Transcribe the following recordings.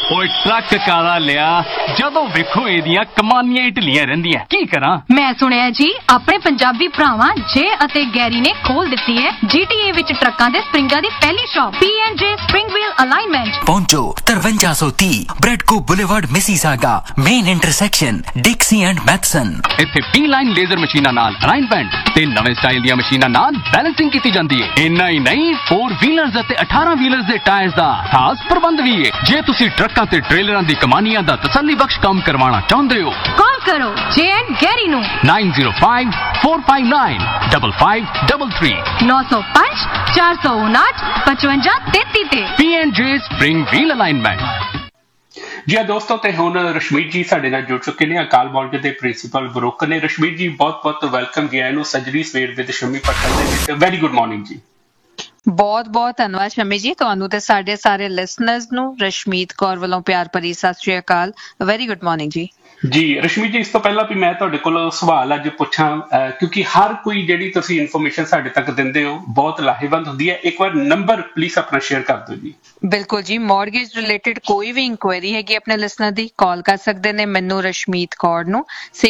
ओए ट्रक काला लिया जदों वेखो एदियां कमानियां ढिलियां रहिंदियां की करां। मैं सुनिया जी अपने पंजाबी भरावां जे अते गैरी ने खोल दित्ती है GTA विच ट्रकां दे स्प्रिंगां दी पहली shop P&J spring wheel alignment. पहुंचो 5330 ब्रेडको boulevard Mississauga main intersection डिक्सी and Mathison. इत्थे P-लाइन लेजर मशीनां नाल अलाइनमेंट ते नवे स्टाइल दी मशीनां नाल बैलेंसिंग कीती जांदी है। इन्ना ही नहीं 4 व्हीलर्स अते 18 व्हीलर्स दे टायर्स दा खास प्रबंध भी है। जे तुसी ट्रकां ते ट्रेलरां दी कमानियां दा तसल्ली बख्श काम करवाना चाहुंदे हो कॉल करो J&G गैरी नू 905 459 5533 905 459 55 33 ਤੇ P&J स्प्रिंग व्हील अलाइनमेंट। जी हाँ दोस्तों, ते हुण रशमीत जी साडे नाल जुड़ चुके ने अकाल मॉर्गेज दे प्रिंसीपल ब्रोकर ने। रशमीत जी बहुत बहुत वेलकम जी आए सजरी सवेर with Shami Pattal they which. Very good morning जी। बहुत बहुत धन्यवाद शमी जी, ਤੁਹਾਨੂੰ ਤੇ ਸਾਡੇ ਸਾਰੇ ਲਿਸਨਰਸ ਨੂੰ ਰਸ਼ਮੀਤ ਕੌਰ ਵੱਲੋਂ ਪਿਆਰ ਭਰੀ ਸਤਿ ਸ਼੍ਰੀ ਅਕਾਲ। ਵੈਰੀ ਗੁੱਡ ਮਾਰਨਿੰਗ ਜੀ। जी रशमीत जी, इस तो पहला भी मैं तुहाडे कोल सवाल अज पुछां क्योंकि हर कोई जिहड़ी तुसीं इन्फॉर्मेशन साडे तक दिंदे हो बहुत लाहेवंद हुंदी है। एक बार नंबर प्लीज अपना शेयर कर दो जी। बिल्कुल जी, मॉर्गेज रिलेटेड कोई भी इंक्वायरी हैगी अपने लिसनर दी कॉल कर सकते ने मैनू रशमीत कौर नू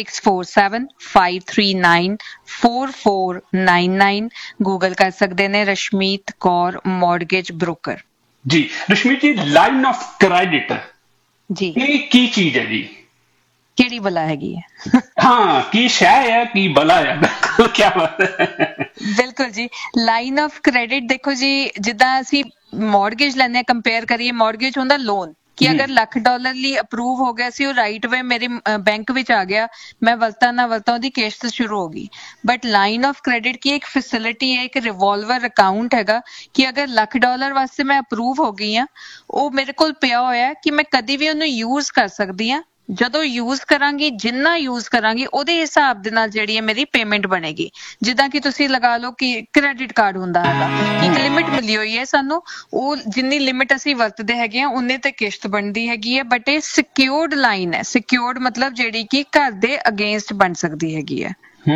6475394499 गूगल कर सकते ने रशमीत Kaur mortgage broker. Ji रशमीत ji, line of credit जी ये की चीज है जी? ਕਿਹੜੀ ਬਲਾ ਹੈਗੀ ਹੈ? हाँ की शय है की बला है क्या बात है। ਬਿਲਕੁਲ ਜੀ, ਲਾਈਨ ਆਫ ਕ੍ਰੈਡਿਟ ਦੇਖੋ ਜੀ, ਜਿੱਦਾਂ ਅਸੀਂ ਮੌਰਗੇਜ ਲੈਣੇ ਕੰਪੇਅਰ ਕਰੀਏ, ਮੌਰਗੇਜ ਹੁੰਦਾ ਲੋਨ ਕਿ ਅਗਰ $1,00,000 ਲਈ ਅਪਰੂਵ ਹੋ ਗਿਆ ਸੀ, ਉਹ ਰਾਈਟ ਵੇ ਮੇਰੇ ਬੈਂਕ ਵਿੱਚ ਆ ਗਿਆ, ਮੈਂ ਵਰਤਾ ਨਾ ਵਰਤਾ ਉਹਦੀ ਕਿਸ਼ਤ ਸ਼ੁਰੂ ਹੋ ਗਈ। ਬਟ ਲਾਈਨ ਆਫ ਕ੍ਰੈਡਿਟ ਕੀ ਇੱਕ ਫੈਸਿਲਿਟੀ ਹੈ, ਇੱਕ ਰਿਵੋਲਵਰ ਅਕਾਊਂਟ ਹੈਗਾ ਕਿ ਅਗਰ $1,00,000 ਵਾਸਤੇ ਮੈਂ ਅਪਰੂਵ ਹੋ ਗਈ ਆ, ਉਹ ਮੇਰੇ ਕੋਲ ਪਿਆ ਹੋਇਆ ਕਿ ਮੈਂ ਕਦੀ ਵੀ ਉਹਨੂੰ ਯੂਜ਼ ਕਰ ਸਕਦੀ ਆ। ਜਦੋਂ ਯੂਜ਼ ਕਰਾਂਗੀ, ਜਿੰਨਾ ਯੂਜ਼ ਕਰਾਂਗੀ ਉਹਦੇ ਹਿਸਾਬ ਦੇ ਨਾਲ ਜਿਹੜੀ ਹੈ ਮੇਰੀ ਪੇਮੈਂਟ ਬਣੇਗੀ। ਜਿੱਦਾਂ ਕਿ ਤੁਸੀਂ ਲਗਾ ਲਓ ਕਿ ਕ੍ਰੈਡਿਟ ਕਾਰਡ ਹੁੰਦਾ ਹੈਗਾ, ਇੱਕ ਲਿਮਿਟ ਮਿਲੀ ਹੋਈ ਹੈ ਸਾਨੂੰ, ਉਹ ਜਿੰਨੀ ਲਿਮਿਟ ਅਸੀਂ ਵਰਤਦੇ ਹੈਗੇ ਆ ਉਹਨੇ ਤੇ ਕਿਸ਼ਤ ਬਣਦੀ ਹੈਗੀ ਹੈ। ਬਟ ਇਹ ਸਿਕਿਉਰਡ ਲਾਈਨ ਹੈ। ਸਿਕਿਉਰਡ ਮਤਲਬ ਜਿਹੜੀ ਕਿ ਘਰ ਦੇ ਅਗੇਂਸਟ ਬਣ ਸਕਦੀ ਹੈਗੀ ਹੈ।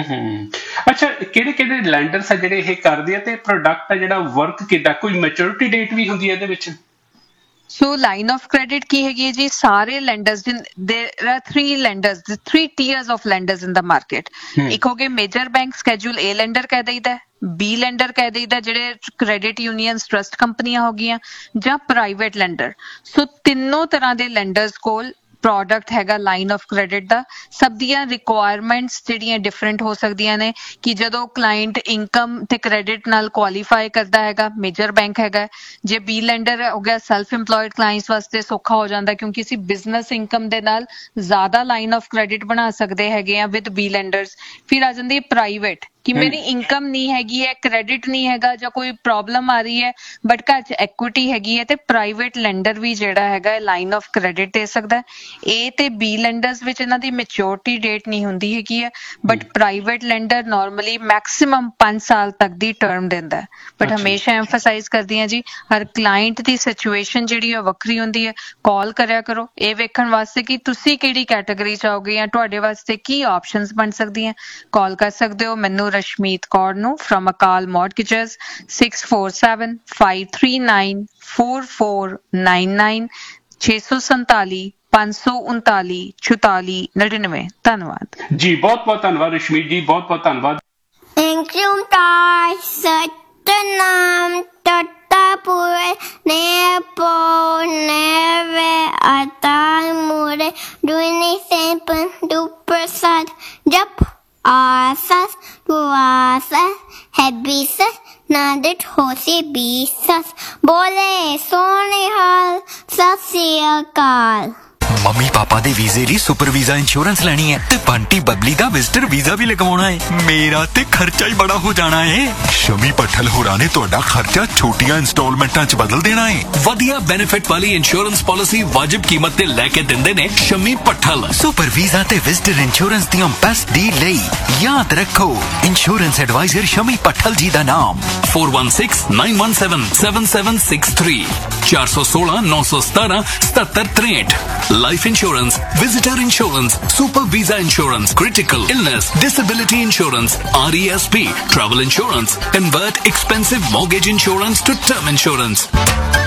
ਅੱਛਾ, ਕਿਹੜੇ ਕਿਹੜੇ ਲੈਂਡਰਸ ਆ ਜਿਹੜੇ ਇਹ ਕਰਦੇ ਆ ਤੇ ਪ੍ਰੋਡਕਟ ਆ ਜਿਹੜਾ ਵਰਕ ਕਿੱਦਾਂ, ਕੋਈ ਮੈਚੁਰਿਟੀ ਡੇਟ ਵੀ ਹੁੰਦੀ ਹੈ ਇਹਦੇ ਵਿੱਚ? ਸੋ ਲਾਈਨ ਆਫ ਕ੍ਰੈਡਿਟ ਕੀ ਹੈਗੀ ਹੈ ਜੀ? ਸਾਰੇ lenders, there are 3 lenders, 3 tiers of lenders in the market। ਇੱਕ ਹੋ ਗਏ major bank, schedule A lander ਕਹਿ ਦਈਦਾ, B ਲੈਂਡਰ ਕਹਿ ਦਈਦਾ ਜਿਹੜੇ ਕ੍ਰੈਡਿਟ ਯੂਨੀਅਨਸ, ਟਰਸਟ ਕੰਪਨੀਆਂ ਹੋ ਗਈਆਂ, ਜਾਂ ਪ੍ਰਾਈਵੇਟ ਲੈਂਡਰ। ਸੋ ਤਿੰਨੋਂ ਤਰ੍ਹਾਂ ਦੇ ਲੈਂਡਰਸ ਕੋਲ ਪ੍ਰੋਡਕਟ ਹੈਗਾ ਲਾਈਨ ਆਫ ਕ੍ਰੈਡਿਟ ਦਾ। ਸਭ ਦੀਆਂ ਰਿਕੁਆਇਰਮੈਂਟਸ ਜਿਹੜੀਆਂ ਡਿਫਰੈਂਟ ਹੋ ਸਕਦੀਆਂ ਨੇ ਕਿ ਜਦੋਂ ਕਲਾਇੰਟ ਇਨਕਮ ਤੇ ਕ੍ਰੈਡਿਟ ਨਾਲ ਕੁਆਲੀਫਾਈ ਕਰਦਾ ਹੈਗਾ, ਮੇਜਰ ਬੈਂਕ ਹੈਗਾ। ਜੇ ਬੀ ਲੈਂਡਰ ਹੋ ਗਿਆ, ਸੈਲਫ ਇੰਪਲੋਇਡ ਕਲਾਇੰਟਸ ਵਾਸਤੇ ਸੌਖਾ ਹੋ ਜਾਂਦਾ ਕਿਉਂਕਿ ਅਸੀਂ ਬਿਜ਼ਨਸ ਇਨਕਮ ਦੇ ਨਾਲ ਜ਼ਿਆਦਾ ਲਾਈਨ ਆਫ ਕ੍ਰੈਡਿਟ ਬਣਾ ਸਕਦੇ ਹੈਗੇ ਆ ਵਿਦ ਬੀ ਲੈਂਡਰਸ। ਫਿਰ ਆ ਜਾਂਦੀ ਹੈ ਪ੍ਰਾਈਵੇਟ ਕਿ ਮੇਰੀ ਇਨਕਮ ਨਹੀਂ ਹੈਗੀ ਹੈ, ਕ੍ਰੈਡਿਟ ਨਹੀਂ ਹੈਗਾ, ਜਾਂ ਕੋਈ ਪ੍ਰੋਬਲਮ ਆ ਰਹੀ ਹੈ ਬਟ ਘਰ 'ਚ ਐਕੁਇਟੀ ਹੈਗੀ ਹੈ, ਤੇ ਪ੍ਰਾਈਵੇਟ ਲੈਂਡਰ ਵੀ ਜਿਹੜਾ ਹੈਗਾ ਲਾਈਨ ਆਫ ਕ੍ਰੈਡਿਟ ਦੇ ਸਕਦਾ। A ਤੇ B ਲੈਂਡਰਸ ਵਿੱਚ ਇਹਨਾਂ ਦੀ ਮੈਚੁਰਿਟੀ ਡੇਟ ਨਹੀਂ ਹੁੰਦੀ ਹੈਗੀ ਹੈ, but private lander normally maximum 5 ਸਾਲ ਤੱਕ ਦੀ ਟਰਮ ਦਿੰਦਾ ਹੈ। ਬਟ ਹਮੇਸ਼ਾ ਐਮਫਸਾਈਜ਼ ਕਰਦੀ ਹਾਂ ਜੀ, ਹਰ ਕਲਾਇੰਟ ਦੀ ਸਿਚੁਏਸ਼ਨ ਜਿਹੜੀ ਹੈ ਵੱਖਰੀ ਹੁੰਦੀ ਹੈ। ਕਾਲ ਕਰਿਆ ਕਰੋ ਇਹ ਵੇਖਣ ਵਾਸਤੇ ਕਿ ਤੁਸੀਂ ਕਿਹੜੀ ਕੈਟਾਗਰੀ 'ਚ ਆਓਗੇ ਜਾਂ ਤੁਹਾਡੇ ਵਾਸਤੇ ਕੀ ਆਪਸ਼ਨਸ ਬਣ ਸਕਦੀਆਂ। ਕਾਲ ਕਰ ਸਕਦੇ ਹੋ ਮੈਨੂੰ ਰਸ਼ਮੀਤ ਕੌਰ ਨੂੰ ਫਰਮ ਅਕਾਲ ਮੌਰਗੇਜਸ 6475394499 647 539 44 99। ਧੰਨਵਾਦ ਜੀ, ਬਹੁਤ ਬਹੁਤ ਧੰਨਵਾਦ ਰਸ਼ਮੀਤ ਜੀ, ਬਹੁਤ ਬਹੁਤ ਧੰਨਵਾਦ। सत्यनाम तत्तापुरे नेपो नेवे अताल मुरे दुनी सेपन दुप्रसाद जप आसस दुआसस है बीसस नादित होसी बीसस बोले सोने हाल सत श्री अकाल। ਮੰਮੀ ਪਾਪਾ ਦੇ ਵੀਜ਼ੇ ਲਈ ਸੁਪਰ ਵੀਜ਼ਾ ਇੰਸ਼ੋਰੈਂਸ ਲੈਣੀ ਹੈ ਤੇ ਬੰਟੀ ਬਬਲੀ ਦਾ ਵਿਜ਼ਟਰ ਵੀਜ਼ਾ ਵੀ ਲਗਵਾਉਣਾ ਹੈ। ਮੇਰਾ ਤੇ ਖਰਚਾ ਹੀ ਬੜਾ ਹੋ ਜਾਣਾ ਹੈ। ਸ਼ਮੀ ਪੱਠਲ ਹੋਰਾਂ ਨੇ ਤੁਹਾਡਾ ਖਰਚਾ ਛੋਟੀਆਂ ਇੰਸਟਾਲਮੈਂਟਾਂ 'ਚ ਬਦਲ ਦੇਣਾ ਹੈ। ਵਧੀਆ ਬੈਨੀਫਿਟ ਵਾਲੀ ਇੰਸ਼ੋਰੈਂਸ ਪਾਲਿਸੀ ਵਾਜਿਬ ਕੀਮਤ ਤੇ ਲੈ ਕੇ ਦਿੰਦੇ ਨੇ ਸ਼ਮੀ ਪੱਠਲ। ਸੁਪਰ ਵੀਜ਼ਾ ਤੇ ਵਿਜ਼ਟਰ ਇੰਸ਼ੋਰੈਂਸ ਦੀਆਂ ਬੈਸਟ ਡੀਲ ਲਈ ਯਾਦ ਰੱਖੋ ਇੰਸ਼ੋਰੈਂਸ ਐਡਵਾਈਜ਼ਰ ਸ਼ਮੀ ਪੱਠਲ ਜੀ ਦਾ ਨਾਮ 4169177763 416 917 7763। Life insurance, visitor insurance, super visa insurance, critical illness, disability insurance, RESP, travel insurance. Convert expensive mortgage insurance to term insurance.